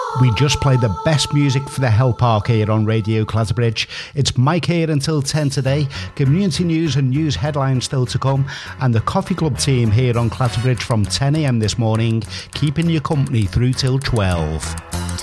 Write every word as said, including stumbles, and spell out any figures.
We just played the best music for the Hell Park here on Radio Clatterbridge. It's Mike here until ten today. Community news and news headlines still to come. And the Coffee Club team here on Clatterbridge from ten a m this morning, keeping you company through till twelve.